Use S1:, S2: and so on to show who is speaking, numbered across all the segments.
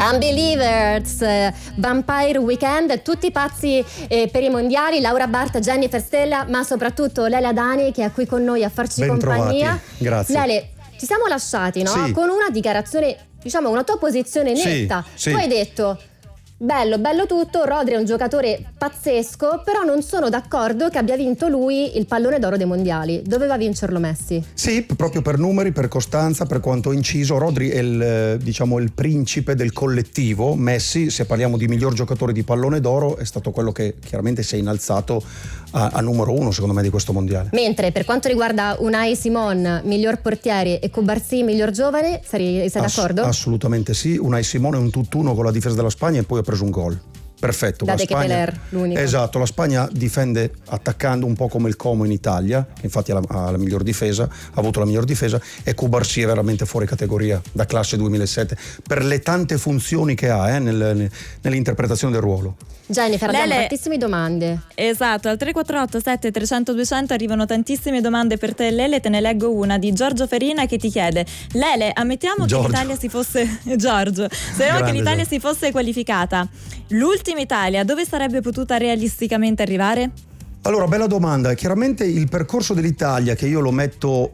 S1: Unbelievers, Vampire Weekend, tutti pazzi per i mondiali. Laura Barta, Jennifer Stella, ma soprattutto Lele Adani, che è qui con noi a farci compagnia.
S2: Grazie.
S1: Lele, ci siamo lasciati, no?
S2: Sì.
S1: Con una dichiarazione, diciamo una tua posizione netta.
S2: Sì.
S1: Tu hai detto: bello tutto, Rodri è un giocatore pazzesco, però non sono d'accordo che abbia vinto lui il pallone d'oro dei mondiali. Doveva vincerlo Messi.
S2: Sì, proprio per numeri, per costanza, per quanto inciso. Rodri è il principe del collettivo. Messi, se parliamo di miglior giocatore di pallone d'oro, è stato quello che chiaramente si è innalzato a numero uno, secondo me, di questo mondiale.
S1: Mentre per quanto riguarda Unai Simon, miglior portiere, e Cubarsí, miglior giovane, sei d'accordo?
S2: Assolutamente sì. Unai Simon è un tutt'uno con la difesa della Spagna e poi ha preso un gol. Perfetto.
S1: Da
S2: la
S1: De
S2: Spagna,
S1: Ketelaere, l'unico.
S2: Esatto, la Spagna difende attaccando un po' come il Como in Italia, che infatti ha la miglior difesa, ha avuto la miglior difesa, e Cubarsí è veramente fuori categoria, da classe 2007, per le tante funzioni che ha nell'interpretazione del ruolo.
S1: Jennifer, abbiamo tantissime domande.
S3: Esatto, al 348 7300 200 arrivano tantissime domande per te, Lele. Te ne leggo una di Giorgio Ferina che ti chiede: Lele, ammettiamo che l'Italia si fosse Giorgio, speriamo che l'Italia si fosse qualificata, l'ultima Italia dove sarebbe potuta realisticamente arrivare?
S2: Allora, bella domanda. Chiaramente il percorso dell'Italia, che io lo metto,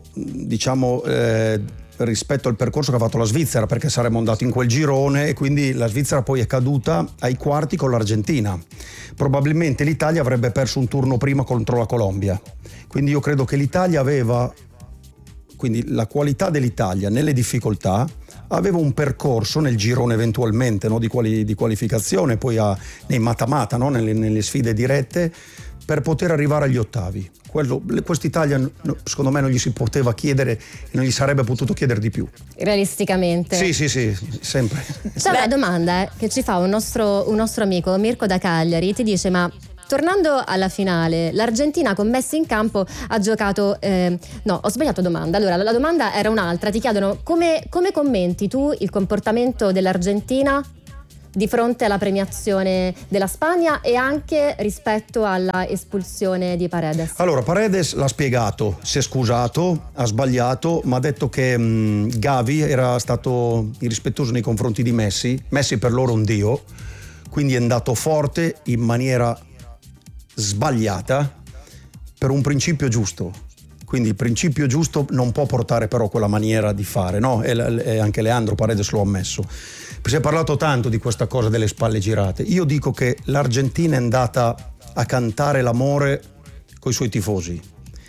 S2: rispetto al percorso che ha fatto la Svizzera, perché saremmo andati in quel girone e quindi la Svizzera poi è caduta ai quarti con l'Argentina. Probabilmente l'Italia avrebbe perso un turno prima contro la Colombia. Quindi io credo che l'Italia aveva, quindi la qualità dell'Italia nelle difficoltà, aveva un percorso nel girone eventualmente, no, di qualificazione, poi nei mata-mata, no, nelle sfide dirette, per poter arrivare agli ottavi. Quest'Italia, secondo me, non gli si poteva chiedere e non gli sarebbe potuto chiedere di più.
S1: Realisticamente?
S2: Sì, sempre.
S1: C'è una domanda che ci fa un nostro amico, Mirko da Cagliari, ti dice: ma tornando alla finale, l'Argentina con Messi in campo ha giocato... no, ho sbagliato domanda. Allora, la domanda era un'altra. Ti chiedono come commenti tu il comportamento dell'Argentina di fronte alla premiazione della Spagna e anche rispetto alla espulsione di Paredes.
S2: Allora, Paredes l'ha spiegato, si è scusato, ha sbagliato, ma ha detto che Gavi era stato irrispettoso nei confronti di Messi. Messi per loro è un dio, quindi è andato forte in maniera sbagliata per un principio giusto. Quindi il principio giusto non può portare però quella maniera di fare, no? E anche Leandro Paredes lo ha ammesso. Si è parlato tanto di questa cosa delle spalle girate. Io dico che l'Argentina è andata a cantare l'amore coi suoi tifosi.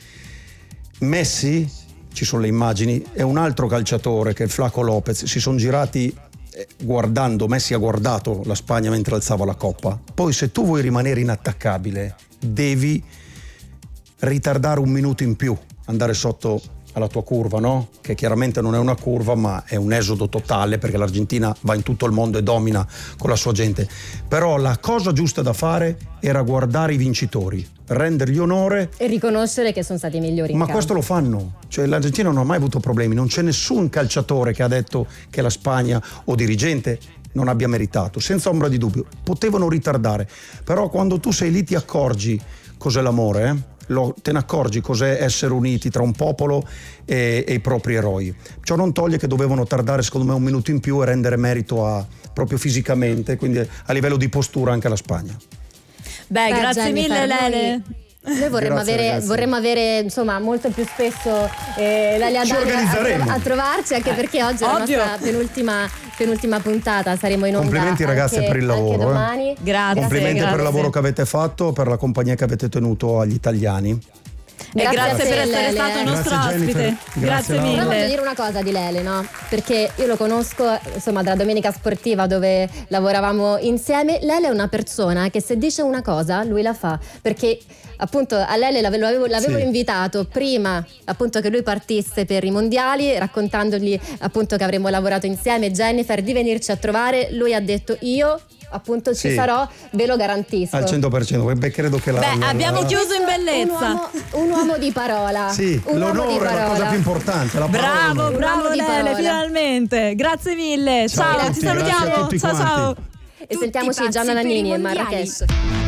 S2: Messi, ci sono le immagini, è un altro calciatore che è il Flaco Lopez, si sono girati guardando, Messi ha guardato la Spagna mentre alzava la coppa. Poi se tu vuoi rimanere inattaccabile devi ritardare un minuto in più, andare sotto alla tua curva, no? Che chiaramente non è una curva ma è un esodo totale, perché l'Argentina va in tutto il mondo e domina con la sua gente. Però la cosa giusta da fare era guardare i vincitori, rendergli onore
S1: e riconoscere che sono stati i migliori in
S2: ma
S1: campo.
S2: questo lo fanno, cioè l'Argentina non ha mai avuto problemi, non c'è nessun calciatore che ha detto che la Spagna o dirigente non abbia meritato, senza ombra di dubbio. Potevano ritardare, però quando tu sei lì ti accorgi cos'è l'amore, te ne accorgi cos'è essere uniti tra un popolo e i propri eroi. Ciò non toglie che dovevano tardare, secondo me, un minuto in più e rendere merito proprio fisicamente, quindi a livello di postura, anche alla Spagna.
S3: Grazie mille, Lele.
S1: Noi vorremmo avere insomma molto più spesso Lele Adani a trovarci, anche perché oggi è la nostra penultima puntata, saremo in onda.
S2: Complimenti ragazze per il lavoro,
S1: anche domani.
S3: Grazie.
S2: Complimenti per il lavoro che avete fatto, per la compagnia che avete tenuto agli italiani.
S3: E grazie per essere stato nostro ospite. Grazie mille.
S1: Però voglio dire una cosa di Lele, no? Perché io lo conosco, insomma, dalla Domenica Sportiva dove lavoravamo insieme. Lele è una persona che se dice una cosa, lui la fa. Perché appunto a Lele l'avevo invitato prima appunto che lui partisse per i mondiali, raccontandogli appunto che avremmo lavorato insieme, Jennifer, di venirci a trovare. Lui ha detto: io appunto ci sarò, ve lo garantisco.
S2: Al 100%, credo che
S3: abbiamo chiuso in bellezza.
S1: Un uomo di parola.
S2: Sì, l'onore è la cosa più importante.
S3: Bravo Lele, finalmente. Grazie mille. Ciao, ti salutiamo. Ciao.
S1: E sentiamoci Gianna Nannini e Marrakesh.